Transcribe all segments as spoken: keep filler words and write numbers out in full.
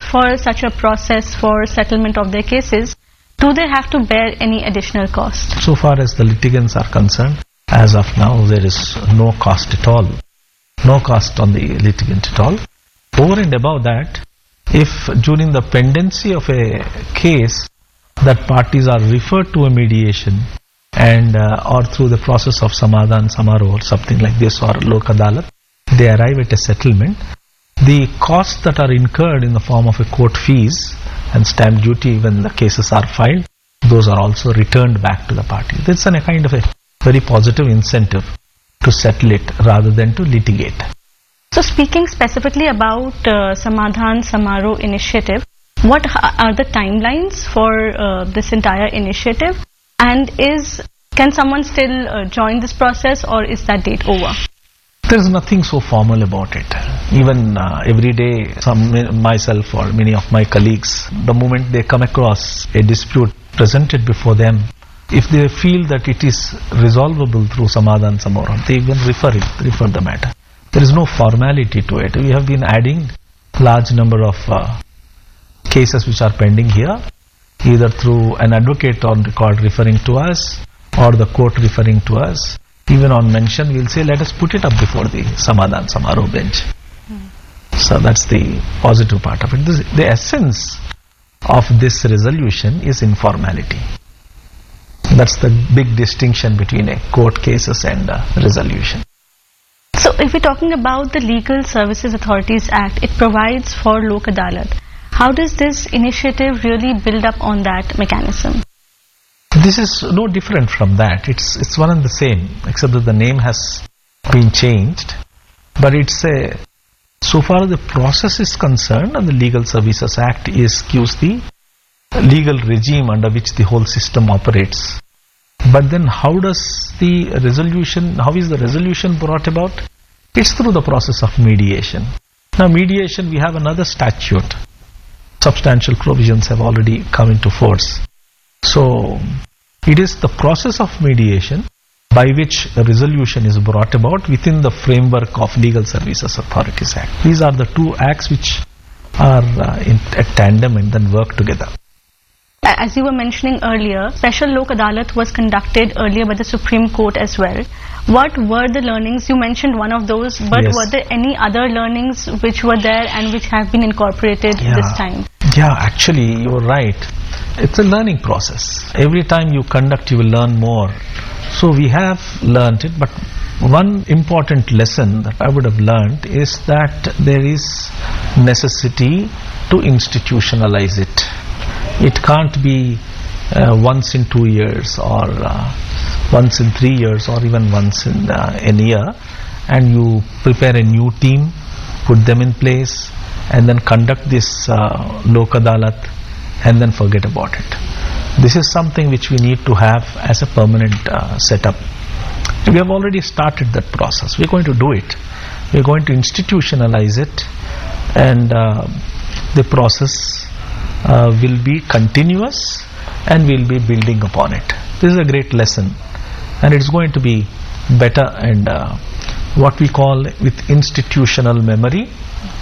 for such a process for settlement of their cases, do they have to bear any additional cost? So far as the litigants are concerned, as of now, there is no cost at all. No cost on the litigant at all. Over and above that, if during the pendency of a case that parties are referred to a mediation and uh, or through the process of Samadhan Samaro or something like this or Lok Adalat, they arrive at a settlement, the costs that are incurred in the form of a court fees and stamp duty when the cases are filed, those are also returned back to the party. That's a kind of a very positive incentive to settle it rather than to litigate. So speaking specifically about uh, Samadhan Samaro initiative, what are the timelines for uh, this entire initiative? And is can someone still uh, join this process, or is that date over? There is nothing so formal about it. Even uh, every day, some, myself or many of my colleagues, the moment they come across a dispute presented before them, if they feel that it is resolvable through Samadhan Samaro, they even refer it, refer the matter. There is no formality to it. We have been adding large number of uh, cases which are pending here, either through an advocate on record referring to us or the court referring to us. Even on mention, we'll say, let us put it up before the Samadhan Samaro bench. Mm. So that's the positive part of it. This, the essence of this resolution is informality. That's the big distinction between a court cases and a resolution. So if we're talking about the Legal Services Authorities Act, it provides for Lok Adalat. How does this initiative really build up on that mechanism? This is no different from that. It's it's one and the same, except that the name has been changed. But it's a, so far as the process is concerned, and the Legal Services Act is gives the legal regime under which the whole system operates. But then how does the resolution, how is the resolution brought about? It's through the process of mediation. Now mediation, we have another statute. Substantial provisions have already come into force. So it is the process of mediation by which a resolution is brought about within the framework of Legal Services Authorities Act. These are the two acts which are uh, in a tandem and then work together. As you were mentioning earlier, Special Lok Adalat was conducted earlier by the Supreme Court as well. What were the learnings? You mentioned one of those, but yes. Were there any other learnings which were there and which have been incorporated yeah. this time? Yeah, actually, you're right. It's a learning process. Every time you conduct, you will learn more. So we have learned it, but one important lesson that I would have learned is that there is necessity to institutionalize it. It can't be uh, once in two years or uh, once in three years or even once in uh, a year, and you prepare a new team, put them in place, and then conduct this uh, Lok Adalat and then forget about it. This is something which we need to have as a permanent uh, setup. We have already started that process. We're going to do it. We're going to institutionalize it, and uh, the process uh, will be continuous and we'll be building upon it. This is a great lesson, and it's going to be better and uh, what we call with institutional memory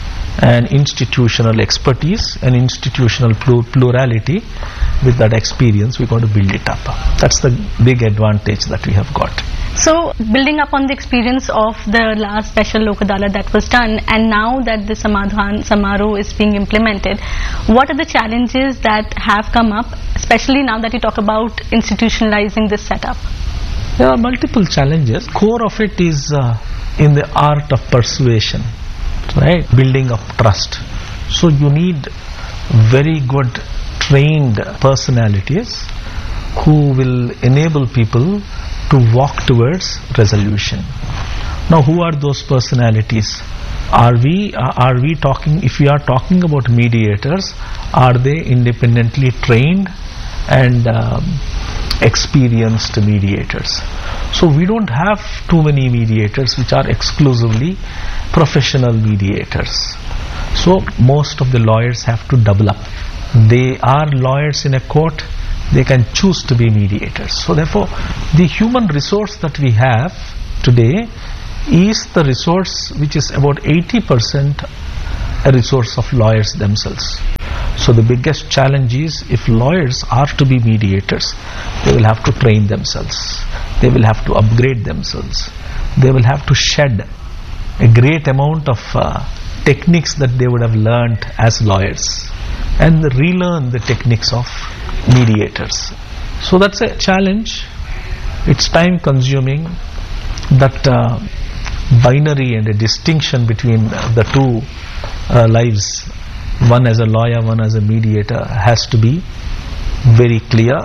and institutional expertise and institutional plurality. With that experience, we're going to build it up. That's the big advantage that we have got. So, building up on the experience of the last Special Lok Adalat that was done, and now that the Samadhan Samaro is being implemented, what are the challenges that have come up, especially now that you talk about institutionalizing this setup? There are multiple challenges. Core of it is uh, in the art of persuasion, right? Building up trust. So you need very good trained personalities who will enable people to walk towards resolution. Now, who are those personalities? Are we uh, are we talking, if we are talking about mediators, are they independently trained and um, experienced mediators? So we don't have too many mediators which are exclusively professional mediators. So most of the lawyers have to double up. They are lawyers in a court, they can choose to be mediators. So therefore, the human resource that we have today is the resource which is about eighty percent a resource of lawyers themselves. So the biggest challenge is, if lawyers are to be mediators, they will have to train themselves. They will have to upgrade themselves. They will have to shed a great amount of uh, techniques that they would have learnt as lawyers and relearn the techniques of mediators. So that's a challenge. It's time consuming. That uh, binary and a distinction between uh, the two uh, lives, one as a lawyer, one as a mediator, has to be very clear,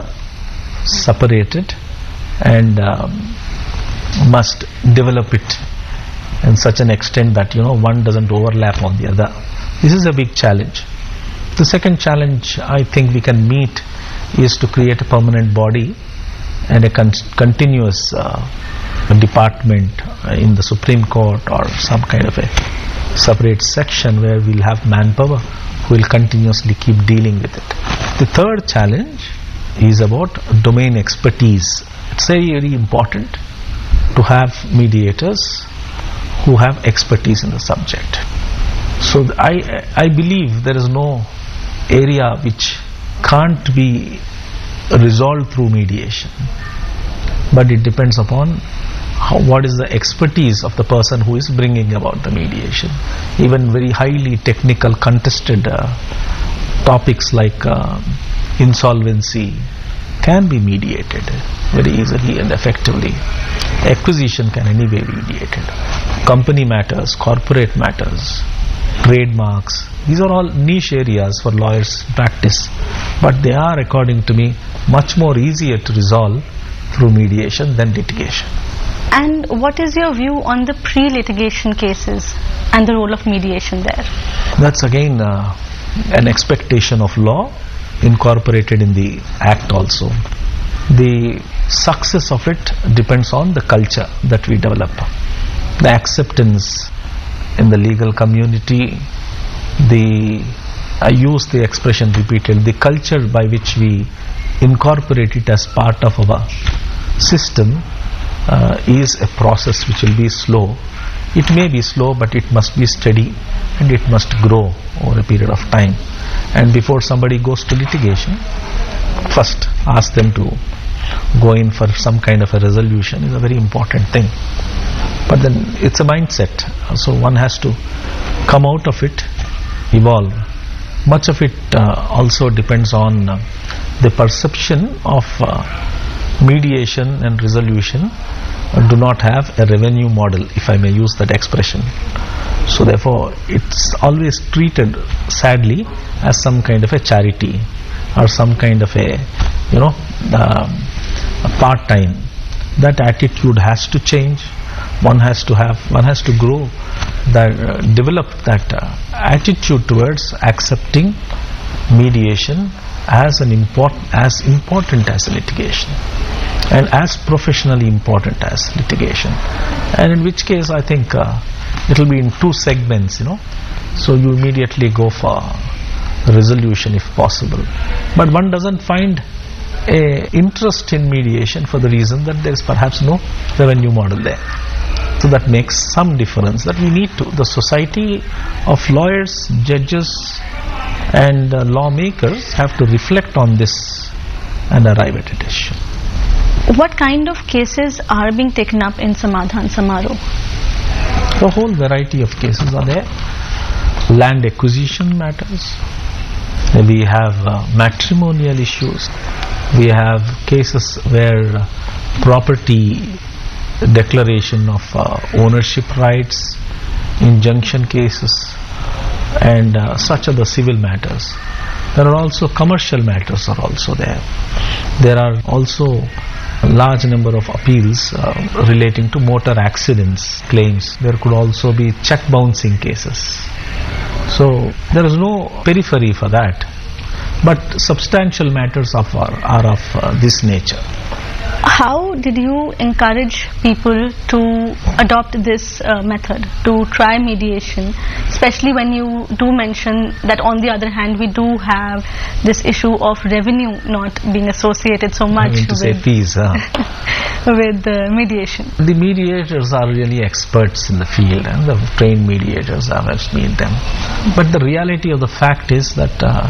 separated, and um, must develop it in such an extent that, you know, one doesn't overlap on the other. This is a big challenge. The second challenge I think we can meet is to create a permanent body and a con- continuous uh, department uh, in the Supreme Court, or some kind of a separate section where we'll have manpower who will continuously keep dealing with it. The third challenge is about domain expertise. It's very, very important to have mediators who have expertise in the subject. So I, I believe there is no area which can't be resolved through mediation, but it depends upon how, what is the expertise of the person who is bringing about the mediation. Even very highly technical, contested uh, topics like uh, insolvency can be mediated very easily and effectively. Acquisition can anyway be mediated. Company matters, corporate matters, trademarks, these are all niche areas for lawyers' practice, but they are, according to me, much more easier to resolve through mediation than litigation. And what is your view on the pre-litigation cases and the role of mediation there? That's again uh, an expectation of law incorporated in the Act also. The success of it depends on the culture that we develop. The acceptance in the legal community, the, I use the expression repeated, the culture by which we incorporate it as part of our system uh, is a process which will be slow. It may be slow, but it must be steady and it must grow over a period of time. And before somebody goes to litigation, first ask them to go in for some kind of a resolution is a very important thing. But then it's a mindset, so one has to come out of it, evolve. Much of it uh, also depends on uh, the perception of uh, mediation and resolution uh, do not have a revenue model, if I may use that expression. So therefore it's always treated sadly as some kind of a charity or some kind of a, you know, uh, a part-time. That attitude has to change. One has to have, one has to grow, that uh, develop that uh, attitude towards accepting mediation as an important, as important as litigation, and as professionally important as litigation. And in which case, I think uh, it will be in two segments, you know. So you immediately go for resolution if possible, but one doesn't find a interest in mediation for the reason that there is perhaps no revenue model there. So that makes some difference, that we need to, the society of lawyers, judges and uh, lawmakers have to reflect on this and arrive at a decision. What kind of cases are being taken up in Samadhan Samaroh? A whole variety of cases are there. Land acquisition matters. We have uh, matrimonial issues. We have cases where uh, property declaration of uh, ownership rights, injunction cases, and uh, such other civil matters. There are also commercial matters are also there. There are also a large number of appeals uh, relating to motor accidents claims. There could also be check bouncing cases. So there is no periphery for that, but substantial matters of are, are of uh, this nature. How did you encourage people to adopt this uh, method, to try mediation, especially when you do mention that on the other hand we do have this issue of revenue not being associated so much to with, say fees, huh? with uh, mediation? The mediators are really experts in the field, and the trained mediators, I have seen them. But the reality of the fact is that uh,